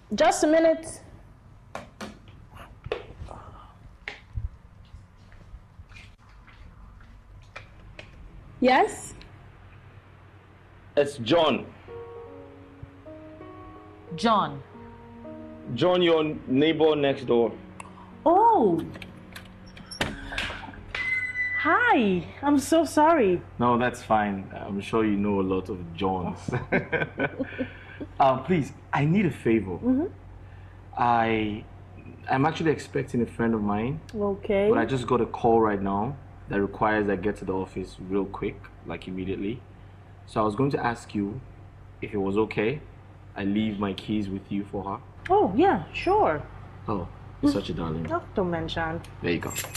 Just a minute. Yes? It's John. John. John, your neighbor next door. Oh. Hi. I'm so sorry. No, that's fine. I'm sure you know a lot of Johns. Please, I need a favor. I'm actually expecting a friend of mine. Okay. But I just got a call right now that requires I get to the office real quick, like immediately. So I was going to ask you if it was okay. I leave my keys with you for her. Oh, yeah, sure. Oh, you're such a darling. Oh, don't mention. There you go.